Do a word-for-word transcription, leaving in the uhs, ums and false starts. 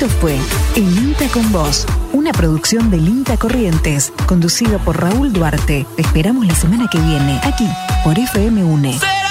Esto fue El INTA con Vos, una producción del INTA Corrientes, conducido por Raúl Duarte. Te esperamos la semana que viene, aquí, por F M UNE.